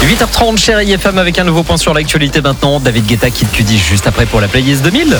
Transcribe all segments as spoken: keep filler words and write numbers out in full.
huit heures trente, chérie F M, avec un nouveau point sur l'actualité maintenant. David Guetta, Kid Cudi, juste après pour la playlist deux mille.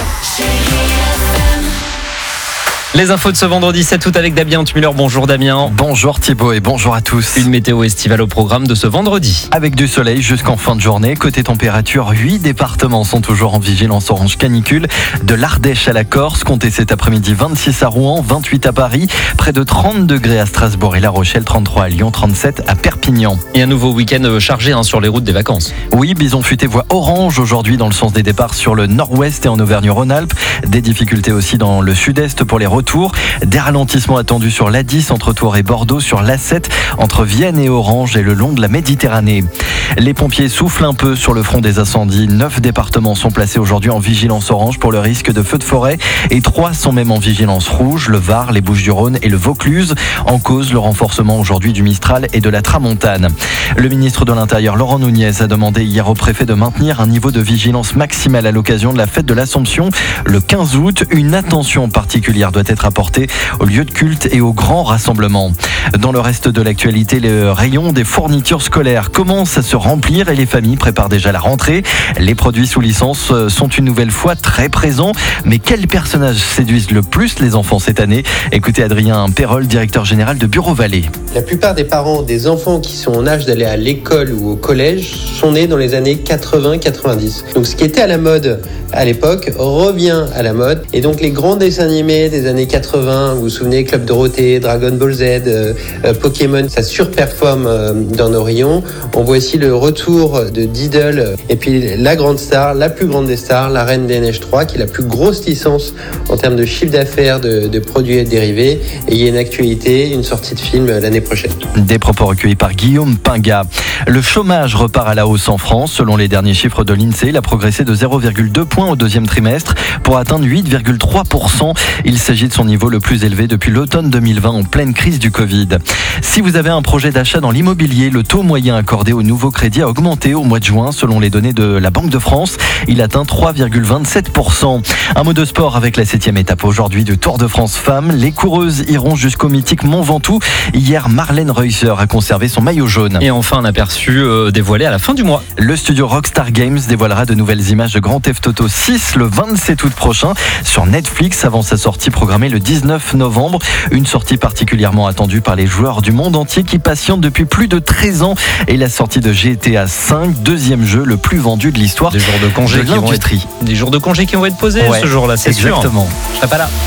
Les infos de ce vendredi sept août avec Damien Tumuller. Bonjour Damien. Bonjour Thibaut et bonjour à tous. Une météo estivale au programme de ce vendredi. Avec du soleil jusqu'en fin de journée. Côté température, huit départements sont toujours en vigilance orange canicule. De l'Ardèche à la Corse, comptez cet après-midi vingt-six à Rouen, vingt-huit à Paris, près de trente degrés à Strasbourg et La Rochelle, trente-trois à Lyon, trente-sept à Perpignan. Et un nouveau week-end chargé hein, sur les routes des vacances. Oui, Bison Futé voit orange aujourd'hui dans le sens des départs sur le nord-ouest et en Auvergne-Rhône-Alpes. Des difficultés aussi dans le sud-est pour les retours. Des ralentissements attendus sur l'A dix entre Tours et Bordeaux, sur l'A sept entre Vienne et Orange et le long de la Méditerranée. Les pompiers soufflent un peu sur le front des incendies. Neuf départements sont placés aujourd'hui en vigilance orange pour le risque de feux de forêt et trois sont même en vigilance rouge, le Var, les Bouches-du-Rhône et le Vaucluse. En cause, le renforcement aujourd'hui du Mistral et de la Tramontane. Le ministre de l'Intérieur, Laurent Nunez, a demandé hier au préfet de maintenir un niveau de vigilance maximale à l'occasion de la fête de l'Assomption le quinze août. Une attention particulière doit être apportée aux lieux de culte et aux grands rassemblements. Dans le reste de l'actualité, le rayon des fournitures scolaires commence à se remplir et les familles préparent déjà la rentrée. Les produits sous licence sont une nouvelle fois très présents. Mais quels personnages séduisent le plus les enfants cette année? Écoutez Adrien Perrol, directeur général de Bureau Vallée. La plupart des parents des enfants qui sont en âge d'aller à l'école ou au collège sont nés dans les années quatre-vingts quatre-vingt-dix. Donc ce qui était à la mode à l'époque revient à la mode. Et donc les grands dessins animés des années quatre-vingts, vous vous souvenez, Club Dorothée, Dragon Ball Z, euh, euh, Pokémon, ça surperforme euh, dans nos rayons. On voit aussi le retour de Diddle et puis la grande star, la plus grande des stars, la Reine des Neiges trois, qui est la plus grosse licence en termes de chiffre d'affaires de, de produits dérivés. Et il y a une actualité, une sortie de film l'année prochaine. Des propos recueillis par Guillaume Pinga. Le chômage repart à la hausse en France. Selon les derniers chiffres de l'INSEE, il a progressé de zéro virgule deux points au deuxième trimestre pour atteindre huit virgule trois pour cent. Il s'agit de son niveau le plus élevé depuis l'automne deux mille vingt en pleine crise du Covid. Si vous avez un projet d'achat dans l'immobilier, le taux moyen accordé au nouveau crédit a augmenté au mois de juin selon les données de la Banque de France. Il atteint trois virgule vingt-sept pour cent. Un mot de sport avec la septième étape aujourd'hui du Tour de France Femmes. Les coureuses iront jusqu'au mythique Mont Ventoux. Hier, Marlène Reusser a conservé son maillot jaune. Et enfin, un aperçu euh, dévoilé à la fin du mois. Le studio Rockstar Games dévoilera de nouvelles images de Grand Theft Auto six le vingt-sept août prochain sur Netflix avant sa sortie programmée le dix-neuf novembre. Une sortie particulièrement attendue par les joueurs du monde entier qui patientent depuis plus de treize ans. Et la sortie de G T A cinq, deuxième jeu le plus vendu de l'histoire des jours de congé de qui vont être, des jours de congé qui vont être posés ouais, ce jour-là, c'est exactement. sûr. Exactement. Je serai pas là.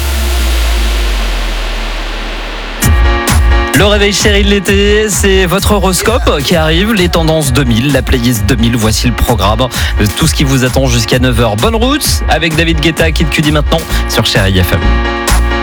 Le réveil chéri de l'été, c'est votre horoscope qui arrive, les tendances deux mille, la playlist deux mille, voici le programme, tout ce qui vous attend jusqu'à neuf heures. Bonne route avec David Guetta, Kid Cudi maintenant sur Chéri F M.